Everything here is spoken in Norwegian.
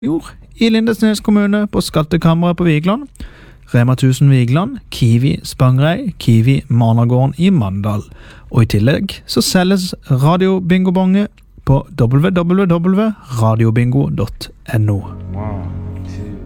jord i Lindesnes kommune på Skattekammeret på Vigeland, Rema 1000 Vigeland, Kiwi Spangereid, Kiwi Marnagården i Mandal. Og i tillegg så selges Radio Bingo-bonge på www.radiobingo.no. 1, 2